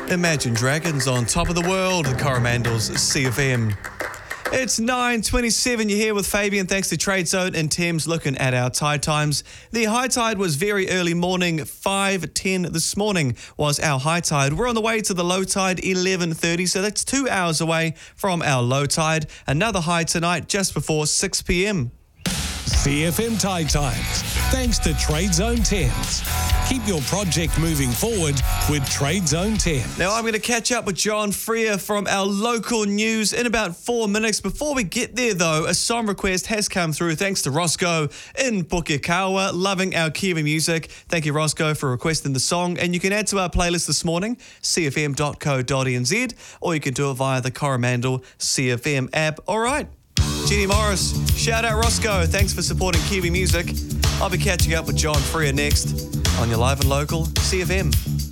Imagine Dragons on top of the world, Coromandel's CFM. It's 9:27, you're here with Fabian, thanks to Trade Zone and Thames. Looking at our tide times. The high tide was very early morning, 5:10 this morning was our high tide. We're on the way to the low tide, 11:30, so that's 2 hours away from our low tide. Another high tonight, just before 6 p.m. CFM Tide Times, thanks to Trade Zone Thames. Keep your project moving forward with Trade Zone Thames. Now I'm going to catch up with John Freer from our local news in about 4 minutes. Before we get there though, a song request has come through thanks to Roscoe in Pukekohe, loving our Kiwi music. Thank you Roscoe for requesting the song, and you can add to our playlist this morning, cfm.co.nz, or you can do it via the Coromandel CFM app. All right. Jenny Morris, shout out Roscoe. Thanks for supporting Kiwi music. I'll be catching up with John Freer next on your live and local CFM.